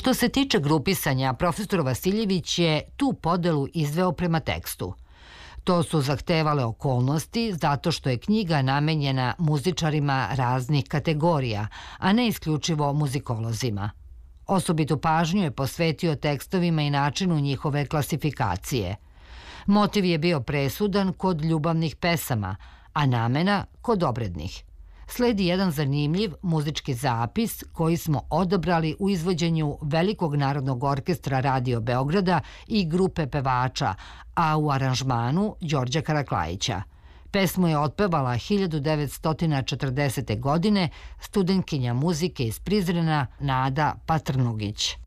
Što se tiče grupisanja, profesor Vasiljević je tu podelu izveo prema tekstu. To su zahtevale okolnosti zato što je knjiga namenjena muzičarima raznih kategorija, a ne isključivo muzikolozima. Osobitu pažnju je posvetio tekstovima i načinu njihove klasifikacije. Motiv je bio presudan kod ljubavnih pesama, a namena kod obrednih. Sledi jedan zanimljiv muzički zapis koji smo odabrali u izvođenju Velikog narodnog orkestra Radio Beograda i grupe pevača, a u aranžmanu Đorđa Karaklajića. Pesmu je otpevala 1940. godine studentkinja muzike iz Prizrena Nada Patrnugić.